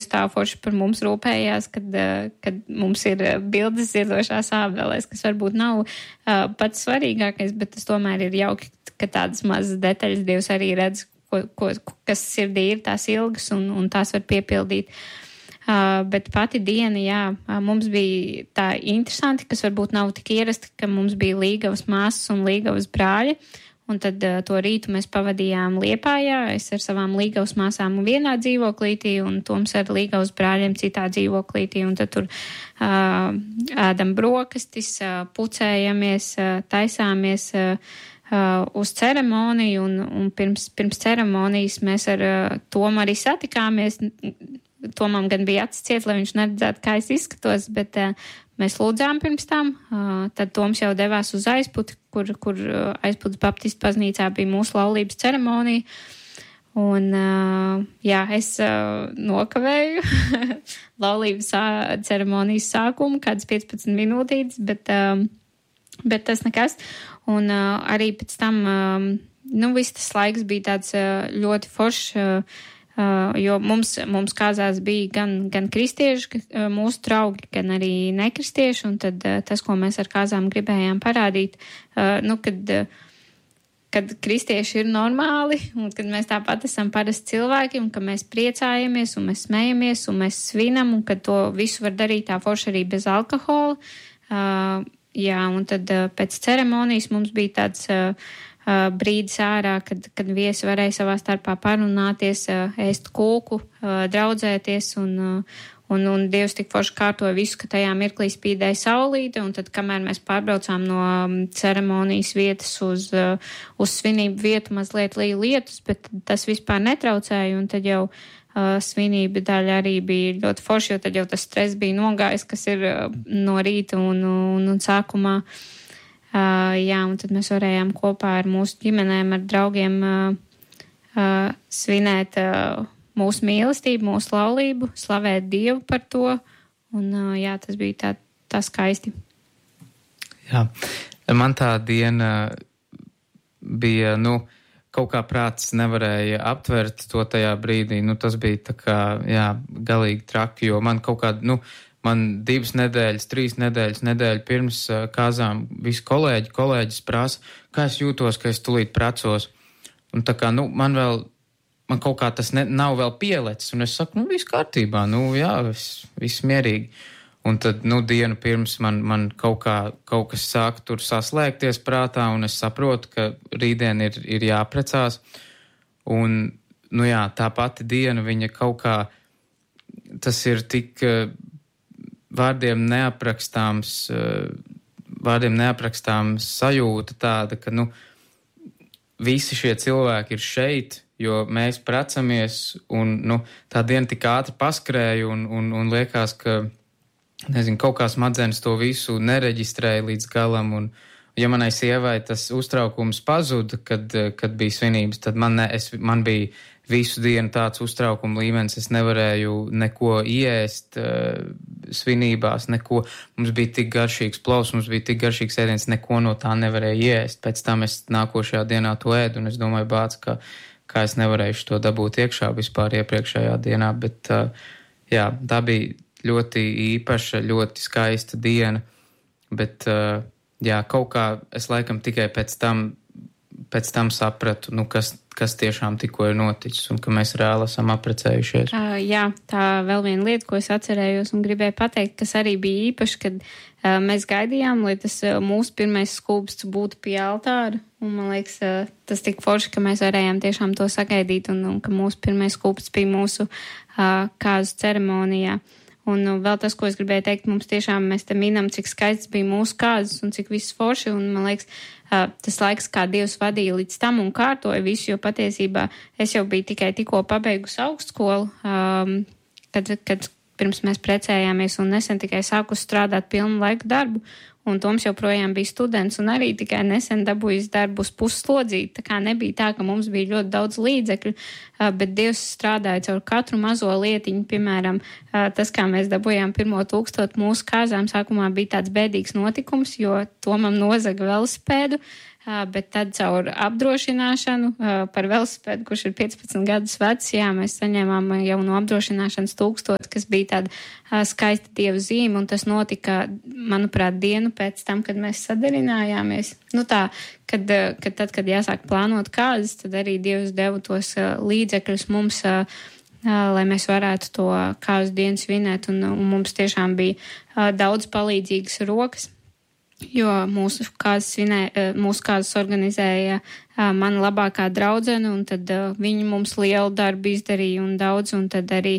Dievs tā forši par mums rūpējās, kad mums ir bildes ziedošās ābelēs, kas varbūt nav pats svarīgākais, bet tas tomēr ir jauki, ka tādas mazas detaļas Dievs arī redz, kas sirdī ir tās ilgas un tās var piepildīt. Bet pati diena, jā, mums bija tā interesanti, kas varbūt nav tik ierasti, ka mums bija Līgavas māsas un Līgavas brāļi, un tad to rītu mēs pavadījām Liepājā, es ar savām Līgavas māsām vienā dzīvoklītī, un Toms ar Līgavas brāļiem citā dzīvoklītī, un tad tur ēdam brokastis, pucējamies, taisāmies uz ceremoniju, un pirms ceremonijas mēs ar Tomu arī satikāmies. Tomam gan bija acis ciet, lai viņš neredzētu, kā es izskatos, bet mēs lūdzām pirms tam. Tad Toms jau devās uz Aizputi, kur Aizputas Baptistu baznīcā bija mūsu laulības ceremonija. Un, jā, es nokavēju laulības ceremonijas sākumu, kādas 15 minūtītes, bet tas nekas. Un arī pēc tam, viss tas laiks bija tāds ļoti foršs, jo mums kāzās bija gan kristieši, mūsu draugi, gan arī nekristieši, un tad tas, ko mēs ar kāzām gribējām parādīt, kad kristieši ir normāli, un kad mēs tāpat esam parasti cilvēki, un ka mēs priecājamies, un mēs smejamies, un mēs svinam, un ka to visu var darīt tā forši arī bez alkohola. Jā, un tad pēc ceremonijas mums bija tāds brīdis ārā, kad viesi varēja savā starpā parunāties, ēst kūku, draudzēties, un Dievs tik forši kārtoja visu, ka tajā mirklī spīdēja saulīte, un tad, kamēr mēs pārbraucām no ceremonijas vietas uz svinību vietu, mazliet lija lietus, bet tas vispār netraucēja, un tad jau svinība daļa arī bija ļoti forši, jo tad jau tas stress bija nogājis, kas ir no rīta un sākumā. Jā, un tad mēs varējām kopā ar mūsu ģimenēm, ar draugiem svinēt mūsu mīlestību, mūsu laulību, slavēt Dievu par to, un jā, tas bija tā skaisti. Jā, man tā diena bija, kaut kā prāts nevarēja aptvert to tajā brīdī, tas bija tā kā, jā, galīgi traki, jo man kaut kāda, man 2 nedēļas, 3 nedēļu pirms kāzām visi kolēģis prasa, kā es jūtos, ka es tulīt precos. Un tā kā, man kaut kā tas nav vēl pielecis, un es saku, viss kārtībā, jā, viss mierīgi. Un tad, dienu pirms man kaut kas sāk tur saslēgties prātā, un es saprotu, ka rītdien ir jāprecās. Un, jā, tā pati diena, viņa kaut kā, tas ir tik vārdiem neaprakstāms sajūta tāda, ka, visi šie cilvēki ir šeit, jo mēs precamies, un, tā diena tik ātri paskrēja, un liekas, ka, kaut kā smadzenes to visu nereģistrēja līdz galam, un, ja manai sievai tas uztraukums pazuda, kad bija svinības, tad man bija visu dienu tāds uztraukuma līmenis, es nevarēju neko ieēst svinībās, neko. Mums bija tik garšīgs plovs, mums bija tik garšīgs ēdiens, neko no tā nevarēju ieēst. Pēc tam es nākošajā dienā to ēdu, un es domāju, kā es nevarēšu to dabūt iekšā vispār iepriekšējā dienā, bet jā, tā bija ļoti īpaša, ļoti skaista diena, bet jā, kaut kā es laikam tikai pēc tam sapratu, kas tiešām tikko ir noticis un ka mēs reāli esam apprecējušies. Jā, tā vēl viena lieta, ko es atcerējos un gribēju pateikt, kas arī bija īpaši, kad mēs gaidījām, lai tas mūsu pirmais skūpsts būtu pie altāra. Un man liekas, tas tik forši, ka mēs varējām tiešām to sagaidīt un ka mūsu pirmais skūpsts bija mūsu kāzu ceremonijā. Un vēl tas, ko es gribēju teikt, mums tiešām mēs te minam, cik skaists bija mūsu kāzas un cik viss forši. Un man liekas, tas laiks, kā Dievs vadīja līdz tam un kārtoja visu, jo patiesībā es jau biju tikko pabeigusi augstskolu, kad pirms mēs precējāmies un nesen tikai sāku strādāt pilnu laiku darbu. Un Toms joprojām bija students un arī tikai nesen dabūjis darbu uz pusslodzīti. Tā kā nebija tā, ka mums bija ļoti daudz līdzekļu, bet Dievs strādāja caur katru mazo lietiņu. Piemēram, tas, kā mēs dabūjām 1,000 mūsu kāzām, sākumā bija tāds bēdīgs notikums, jo Tomam nozaga velosipēdu. bet tad caur apdrošināšanu par velosipēdu, kurš ir 15 gadus vecs, jā, mēs saņēmām jau no apdrošināšanas 1000, kas bija tāda skaista Dieva zīme, un tas notika, manuprāt, dienu pēc tam, kad mēs sadarinājāmies. Nu tā, kad jāsāk plānot kāzas, tad arī Dievs deva tos līdzekļus mums, lai mēs varētu to kāzu dienu svinēt, un mums tiešām bija daudz palīdzīgas rokas, jo mūsu kāzas organizēja mana labākā draudzene, un tad viņi mums lielu darbu izdarīja un daudz, un tad arī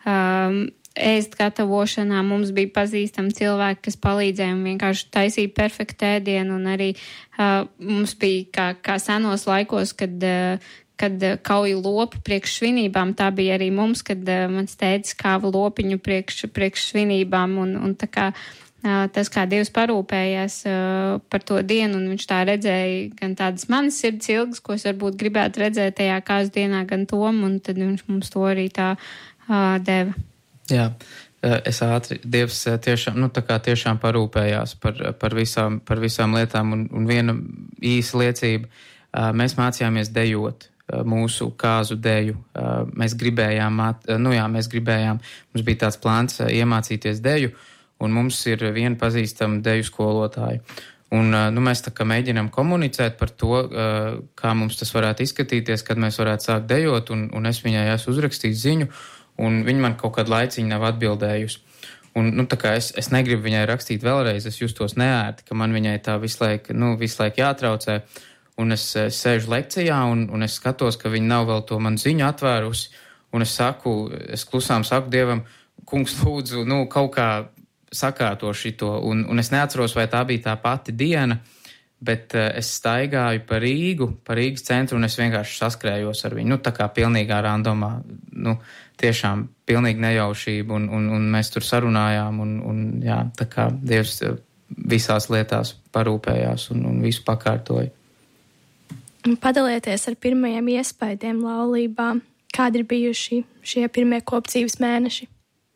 ēst gatavošanā mums bija pazīstami cilvēki, kas palīdzēja un vienkārši taisīja perfektu ēdienu, un arī mums bija kā senos laikos, kad kauju lopu priekš svinībām, tā bija arī mums, kad mans tētis kāva lopiņu priekš svinībām, un tā kā tas, kā Dievs parūpējās par to dienu, un viņš tā redzēja gan tādas manas sirds ilgas, ko es varbūt gribētu redzēt tajā kāzu dienā, gan Tomu, un tad viņš mums to arī tā deva. Jā, es ātri, Dievs tiešām parūpējās par visām lietām, un viena īsa liecība, mēs mācījāmies dejot mūsu kāzu deju. Mēs gribējām, mums bija tāds plāns iemācīties deju, un mums ir viena pazīstama deju skolotāja. Un mēs tā kā mēģinām komunicēt par to, kā mums tas varētu izskatīties, kad mēs varētu sākt dejot, un es viņai esmu uzrakstījis ziņu, un viņa man kaut kādu laiciņu nav atbildējusi. Un, tā kā es negribu viņai rakstīt vēlreiz, es justos neērti, ka man viņai tā visu laiku jātraucē. Un es sēžu lekcijā, un es skatos, ka viņi nav vēl to man ziņu atvērusi, un es klusām saku Dievam, kungs, lūdzu, kaut kā sakārto šito, un es neatceros, vai tā bija tā pati diena, bet es staigāju pa Rīgas centru, un es vienkārši saskrējos ar viņu, tā kā pilnīgā randomā, tiešām pilnīgi nejaušība, un mēs tur sarunājām, un jā, tā kā Dievs visās lietās parūpējās un visu pakārtoja. Padalieties ar pirmajiem iespaidiem laulībā. Kādi ir bijuši šie pirmie kopdzīves mēneši?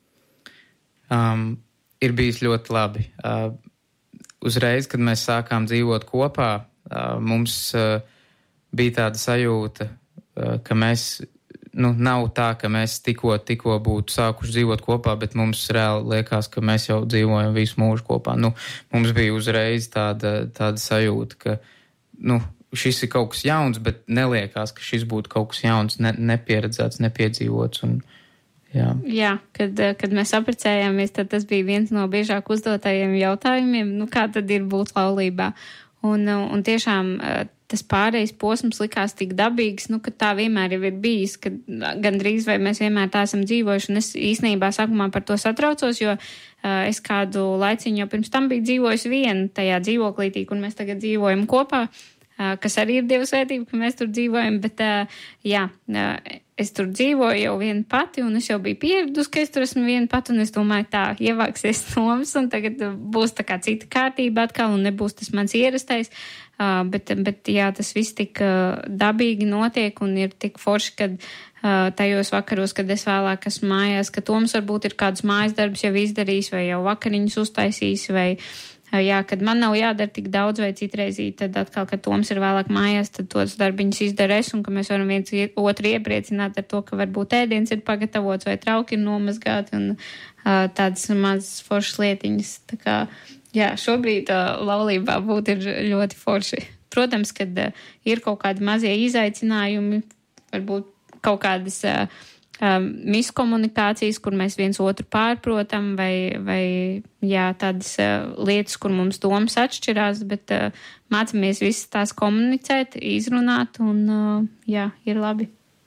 Ir bijis ļoti labi. Uzreiz, kad mēs sākām dzīvot kopā, mums bija tāda sajūta, ka mēs, nav tā, ka mēs tikko būtu sākuši dzīvot kopā, bet mums reāli liekas, ka mēs jau dzīvojam visu mūžu kopā. Mums bija uzreiz tāda sajūta, ka, šis ir kaut kas jauns, bet neliekās, ka šis būtu kaut kas jauns, nepieredzēts, nepiedzīvots. Jā, kad mēs apprecējāmies, tad tas bija viens no biežāk uzdotajiem jautājumiem, kā tad ir būt laulībā. Un tiešām tas pārējais posms likās tik dabīgs, ka tā vienmēr jau ir bijis, ka gandrīz vai mēs vienmēr tā esam dzīvojuši. Un es īstenībā sākumā par to satraucos, jo es kādu laiciņu jau pirms tam biju dzīvojusi viena tajā dzīvoklītī, kur mēs tagad dzīvojam kopā, kas arī ir Dieva svētība, ka mēs tur dzīvojam, bet es tur dzīvoju jau viena pati, un es jau biju pieradusi, ka es tur esmu viena pati, un es domāju, tā ievāksies Toms, un tagad būs tā kā cita kārtība atkal, un nebūs tas mans ierastais, bet tas viss tik dabīgi notiek, un ir tik forši, kad tajos vakaros, kad es vēlāk esmu mājās, ka Toms varbūt ir kādus mājas darbus jau izdarījis, vai jau vakariņus uztaisījis, vai kad man nav jādara tik daudz vai citreizī, tad atkal, kad Toms ir vēlāk mājās, tad tos darbiņus izdara es, un ka mēs varam viens otru iepriecināt ar to, ka varbūt ēdiens ir pagatavots vai trauki ir nomazgāti, un tādas mazas foršas lietiņas. Tā kā, šobrīd laulībā būt ir ļoti forši. Protams, kad ir kaut kādi mazie izaicinājumi, varbūt kaut kādas miskomunikācijas, kur mēs viens otru pārprotam, vai tādas lietas, kur mums domas atšķirās, bet mācamies visas tās komunicēt, izrunāt, un ir labi.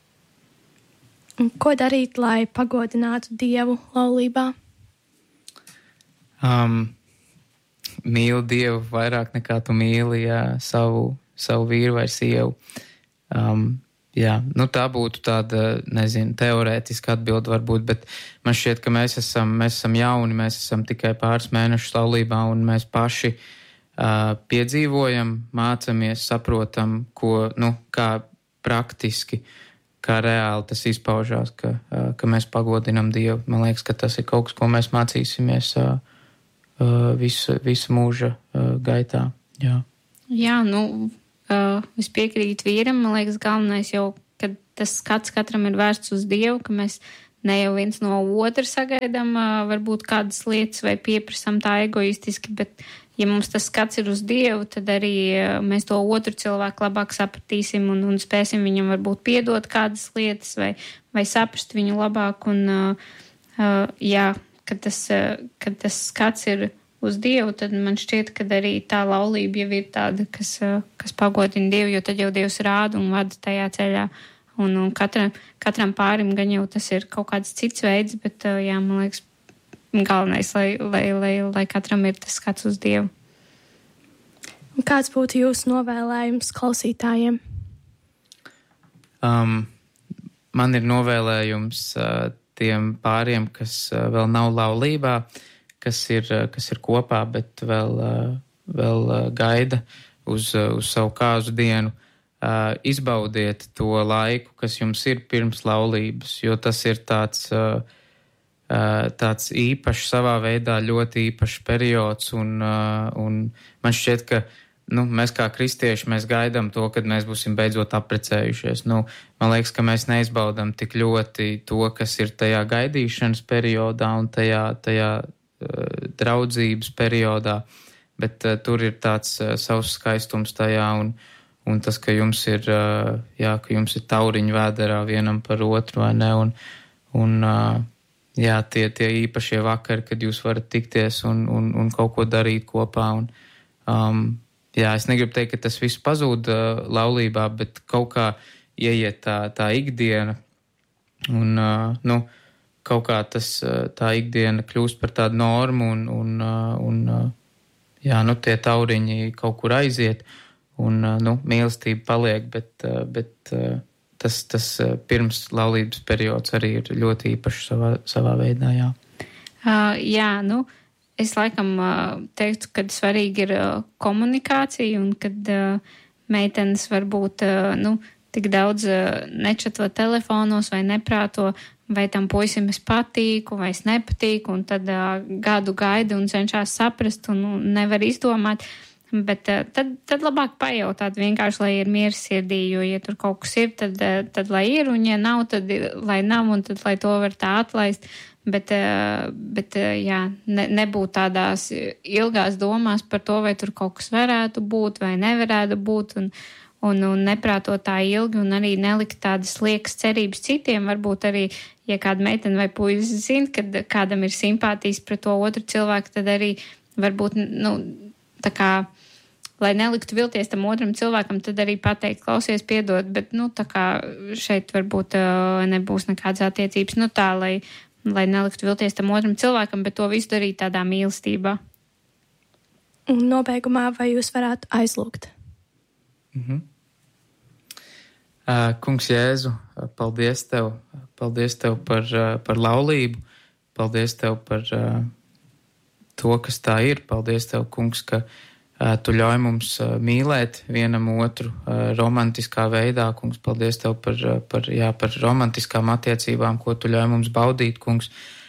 Ko darīt, lai pagodinātu Dievu laulībā? Mīli Dievu vairāk nekā tu mīli savu vīru vai sievu. Tā būtu tāda, teorētiska atbilde varbūt, bet man šķiet, ka mēs esam jauni, mēs esam tikai pāris mēnešus laulībā, un mēs paši piedzīvojam, mācamies, saprotam, kā praktiski, kā reāli tas izpaužās, ka mēs pagodinam Dievu. Man liekas, ka tas ir kaut kas, ko mēs mācīsimies visu mūža gaitā. es piekrītu vīram, man liekas, galvenais jau, kad tas skats katram ir vērsts uz Dievu, ka mēs ne jau viens no otra sagaidām varbūt kādas lietas vai pieprasam tā egoistiski, bet ja mums tas skats ir uz Dievu, tad arī mēs to otru cilvēku labāk sapratīsim un spēsim viņam varbūt piedot kādas lietas vai saprast viņu labāk. Un, jā, kad tas skats ir uz Dievu, tad man šķiet, ka arī tā laulība jau ir tāda, kas pagodina Dievu, jo tad jau Dievs rāda un vada tajā ceļā. Un katram pārim gan jau tas ir kaut kāds cits veids, bet, jā, man liekas, galvenais, lai katram ir tas skats uz Dievu. Kāds būtu jūsu novēlējums klausītājiem? Man ir novēlējums tiem pāriem, kas vēl nav laulībā, kas ir kopā, bet vēl gaida uz savu kāzu dienu. Izbaudiet to laiku, kas jums ir pirms laulības, jo tas ir tāds īpašs savā veidā, ļoti īpašs periods, un man šķiet, ka mēs kā kristieši, mēs gaidām to, kad mēs būsim beidzot apprecējušies. Man liekas, ka mēs neizbaudam tik ļoti to, kas ir tajā gaidīšanas periodā un tajā draudzības periodā, bet tur ir tāds savs skaistums tajā, un tas, ka jums ir tauriņu vēderā vienam par otru, vai ne, un tie īpašie vakari, kad jūs varat tikties un kaut ko darīt kopā, es negribu teikt, ka tas viss pazūd laulībā, bet kaut kā ieiet tā ikdiena, un kaut kā tā ikdiena kļūst par tādu normu, tie tauriņi kaut kur aiziet, un mīlestība paliek, bet tas pirms laulības periods arī ir ļoti īpašs savā veidā, jā. Es laikam teiktu, ka svarīgi ir komunikācija, un kad meitenes varbūt tik daudz nečato telefonos vai neprāto, vai tam puisim es patīku, vai es nepatīku, un tad gadu gaida un cenšas saprast un nevar izdomāt. Bet tad labāk pajautāt vienkārši, lai ir miers sirdī, jo, ja tur kaut kas ir, tad lai ir, un ja nav, tad lai nav, un tad lai to var tā atlaist. Bet nebūt tādās ilgās domās par to, vai tur kaut kas varētu būt vai nevarētu būt, un neprātot tā ilgi, un arī nelikt tādas liekas cerības citiem. Varbūt arī, ja kāda meitene vai puisis zina, kad kādam ir simpātijas pret to otru cilvēku, tad arī varbūt, tā kā, lai neliktu vilties tam otram cilvēkam, tad arī pateikt, klausies, piedod, bet, tā kā šeit varbūt nebūs nekādas attiecības, lai neliktu vilties tam otram cilvēkam, bet to visu darīt tādā mīlestībā. Un nobeigumā, vai jūs varētu aizlūgt? Kungs Jēzu, paldies tev par laulību, paldies tev par to, kas tā ir, paldies tev, kungs, ka tu ļauj mums mīlēt vienam otru romantiskā veidā, kungs, paldies tev par romantiskām attiecībām, ko tu ļauj mums baudīt, kungs.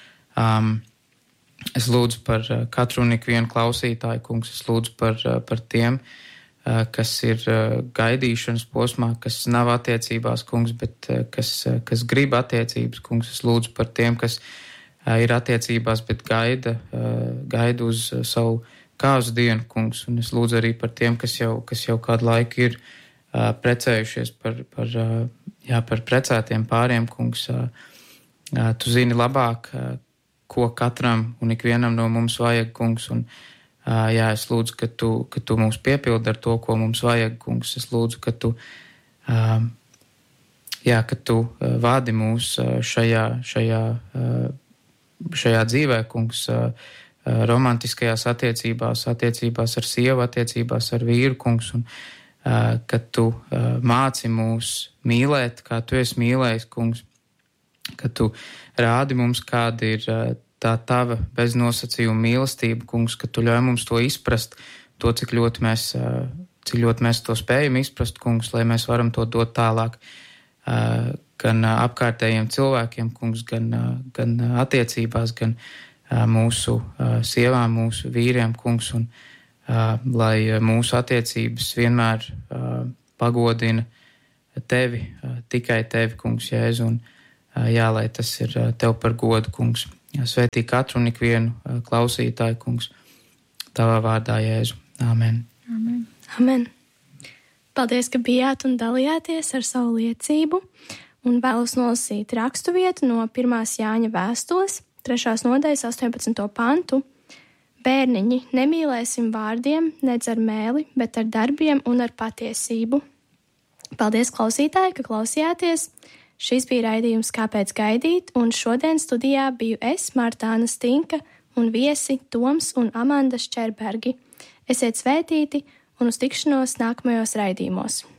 Es lūdzu par katru un ikvienu klausītāju, kungs, es lūdzu par tiem, kas ir gaidīšanas posmā, kas nav attiecībās, kungs, bet kas grib attiecības, kungs, es lūdzu par tiem, kas ir attiecībās, bet gaida uz savu kāzu dienu, kungs, un es lūdzu arī par tiem, kas jau kādu laiku ir precējušies par precētiem pāriem, kungs. Tu zini labāk, ko katram un ikvienam no mums vajag, kungs, un es lūdzu, ka tu mūs piepildi ar to, ko mums vajag, kungs. Es lūdzu, ka tu vādi mūs šajā dzīvē, kungs, romantiskajās attiecībās ar sievu, attiecībās ar vīru, kungs, un ka tu māci mūs mīlēt, kā tu esi mīlējis, kungs, ka tu rādi mums, kāda ir tā tava bez nosacījuma mīlestība, kungs, ka tu ļauj mums to izprast, to, cik ļoti mēs to spējam izprast, kungs, lai mēs varam to dot tālāk gan apkārtējiem cilvēkiem, kungs, gan attiecībās, gan mūsu sievām, mūsu vīriem, kungs, un lai mūsu attiecības vienmēr pagodina tevi, tikai tevi, kungs, Jēzu, un lai tas ir tev par godu, kungs. Svētī katru un ikvienu klausītāju, kungs, tavā vārdā, Jēzu. Āmen. Amen. Amen. Paldies, ka bijāt un dalījāties ar savu liecību, un vēlos nolasīt rakstu vietu no 1. Jāņa vēstules, 3. nodaļas 18. pantu. Bērniņi, nemīlēsim vārdiem, nedz ar mēli, bet ar darbiem un ar patiesību. Paldies, klausītāji, ka klausījāties. Šis bija raidījums Kāpēc gaidīt, un šodien studijā biju es, Martāna Stinka, un viesi Toms un Amanda Šķerbergi. Esiet svētīti un uz tikšanos nākamajos raidījumos.